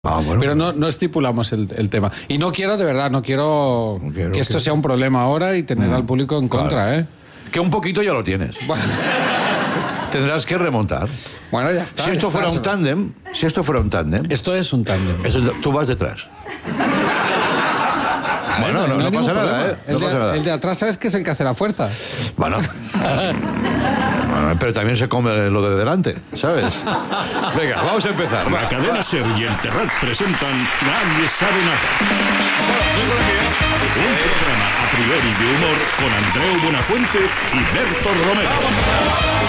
Bueno. Pero no estipulamos el tema. Y no quiero, de verdad, no quiero que esto sea un problema ahora y tener al público en contra, claro. Que un poquito ya lo tienes. Bueno. Tendrás que remontar. Bueno, ya está. Si esto fuera un tándem... Esto es un tándem. Tú vas detrás. Bueno, no pasa nada, ¿eh? El de atrás, ¿sabes que es el que hace la fuerza? Bueno, pero también se come lo de delante, ¿sabes? Venga, vamos a empezar. La cadena SER y el Terrat presentan Nadie sabe nada. Un programa a priori de humor con Andreu Buenafuente y Berto Romero.